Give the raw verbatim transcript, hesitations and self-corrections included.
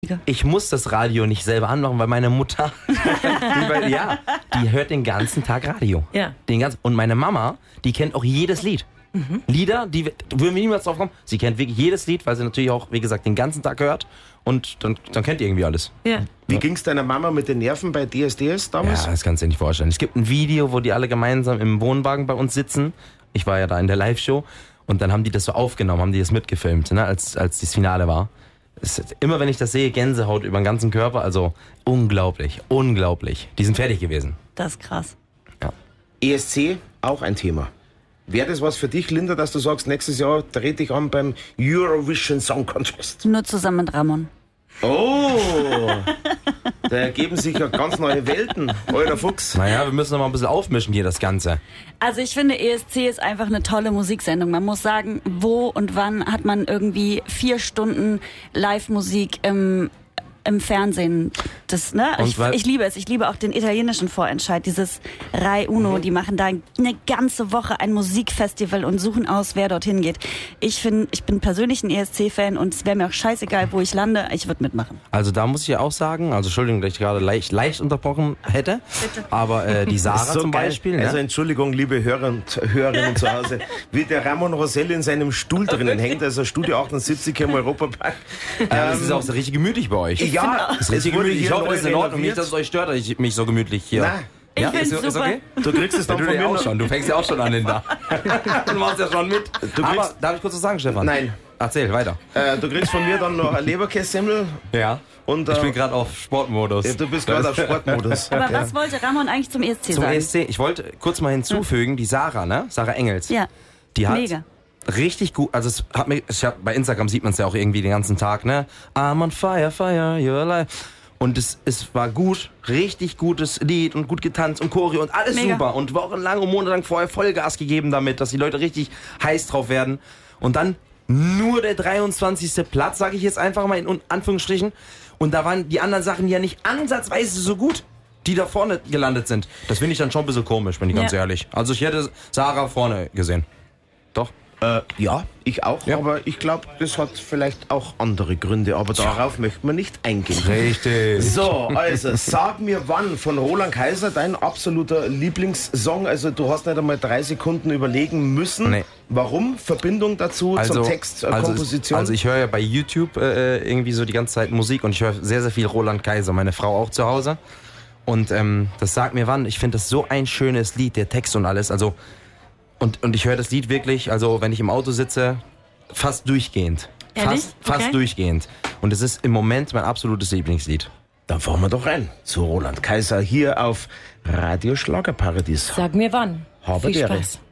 Ich muss das Radio nicht selber anmachen, weil meine Mutter, weil, ja, die hört den ganzen Tag Radio. Ja. Den ganzen, und meine Mama, die kennt auch jedes Lied. Mhm. Lieder, die würden wir niemals drauf kommen. Sie kennt wirklich jedes Lied, weil sie natürlich auch, wie gesagt, den ganzen Tag hört. Und dann, dann kennt ihr irgendwie alles. Ja. Wie ging es deiner Mama mit den Nerven bei D S D S damals? Ja, das kannst du dir nicht vorstellen. Es gibt ein Video, wo die alle gemeinsam im Wohnwagen bei uns sitzen. Ich war ja da in der Live-Show. Und dann haben die das so aufgenommen, haben die das mitgefilmt, ne, als, als das Finale war. Es, immer wenn ich das sehe, Gänsehaut über den ganzen Körper. Also unglaublich, unglaublich. Die sind fertig gewesen. Das ist krass. Ja. E S C, auch ein Thema. Wäre das was für dich, Linda, dass du sagst, nächstes Jahr trete ich an beim Eurovision Song Contest? Nur zusammen mit Ramon. Oh, da ergeben sich ja ganz neue Welten, euer Fuchs. Naja, wir müssen noch mal ein bisschen aufmischen hier das Ganze. Also ich finde, E S C ist einfach eine tolle Musiksendung. Man muss sagen, wo und wann hat man irgendwie vier Stunden Live-Musik im, im Fernsehen. Das, ne? Ich, ich liebe es. Ich liebe auch den italienischen Vorentscheid, dieses Rai Uno. Mhm. Die machen da eine ganze Woche ein Musikfestival und suchen aus, wer dorthin geht. Ich finde, ich bin persönlich ein E S C-Fan und es wäre mir auch scheißegal, wo ich lande. Ich würde mitmachen. Also da muss ich ja auch sagen, also Entschuldigung, dass ich gerade leicht, leicht unterbrochen hätte, Bitte. aber äh, die Sarah so zum geil. Beispiel. Ne? Also Entschuldigung, liebe Hörer und Hörerinnen zu Hause, wie der Ramon Rosell in seinem Stuhl drinnen hängt, also Studio achtundsiebzig hier im Europapark. Ja, das ist auch so richtig gemütlich bei euch. Ja, das ist richtig gemütlich. Ich hoffe, das ist in Ordnung. Nicht, renoviert. dass es euch stört, dass ich mich so gemütlich hier... Nein. Ich Ja, find's ist, ist super. okay? Du kriegst es Ja, dann du von ja mir auch noch. schon. Du fängst ja auch schon an, Linda. Du machst ja schon mit. Du Aber kriegst- darf ich kurz was sagen, Stefan? Nein. Erzähl, weiter. Äh, du kriegst von mir dann noch ein Leberkässemmel. Ja. Und, äh, ich bin gerade auf Sportmodus. Ja, du bist gerade auf Sportmodus. Aber Ja. was wollte Ramon eigentlich zum E S C Zum sagen? E S C, ich wollte kurz mal hinzufügen, die Sarah, ne? Sarah Engels. Ja, Die hat mega. richtig gut, also es hat mir, ich hab, bei Instagram sieht man es ja auch irgendwie den ganzen Tag, ne? I'm on fire, fire, you're alive. Und es, es war gut, richtig gutes Lied und gut getanzt und Choreo und alles Mega. super. Und wochenlang und monatelang vorher Vollgas gegeben damit, dass die Leute richtig heiß drauf werden. Und dann nur der dreiundzwanzigste Platz, sage ich jetzt einfach mal in Anführungsstrichen. Und da waren die anderen Sachen ja nicht ansatzweise so gut, die da vorne gelandet sind. Das finde ich dann schon ein bisschen komisch, bin ich ganz Ja. ehrlich. Also ich hätte Sarah vorne gesehen. Doch. Äh, ja, ich auch, Ja. aber ich glaube, das hat vielleicht auch andere Gründe, aber darauf möchte man nicht eingehen. Richtig. So, also, sag mir wann von Roland Kaiser dein absoluter Lieblingssong, also du hast nicht einmal drei Sekunden überlegen müssen. Nee. Warum? Verbindung dazu zum Text, äh, also, Komposition? Also ich höre ja bei YouTube äh, irgendwie so die ganze Zeit Musik und ich höre sehr, sehr viel Roland Kaiser, meine Frau auch zu Hause. Und ähm, das sagt mir wann, ich finde das so ein schönes Lied, der Text und alles, also und, und ich höre das Lied wirklich, also wenn ich im Auto sitze, fast durchgehend. Ehrlich? Fast, fast Okay. durchgehend. Und es ist im Moment mein absolutes Lieblingslied. Dann fahren wir doch rein zu Roland Kaiser hier auf Radio Schlagerparadies. Sag mir wann. Habe Viel Dere. Spaß.